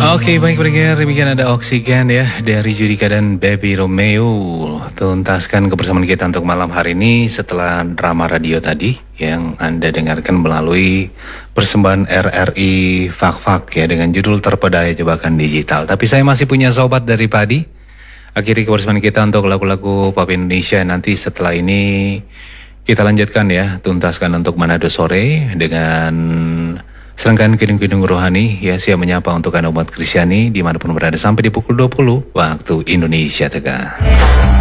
Oke, baik pendengar, demikian ada Oksigen ya dari Judika dan Baby Romeo. Tuntaskan kebersamaan kita untuk malam hari ini setelah drama radio tadi yang Anda dengarkan melalui persembahan RRI Fak-Fak ya dengan judul Terpedaya Jebakan Digital. Tapi saya masih punya sobat dari Padi. Akhiri kebersamaan kita untuk lagu-lagu pop Indonesia. Nanti setelah ini kita lanjutkan ya, tuntaskan untuk Manado Sore dengan serangkaian kidung-kidung rohani ya, siap menyapa untuk Anda umat Kristiani dimanapun berada sampai di pukul 20 waktu Indonesia Tengah.